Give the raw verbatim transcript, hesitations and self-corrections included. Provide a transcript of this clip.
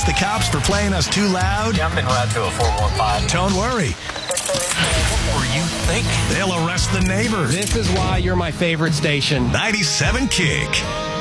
bust the cops for playing us too loud? Jumping right to a four one five. Don't worry. What were you thinking? They'll arrest the neighbors. This is why you're my favorite station. ninety-seven Kick.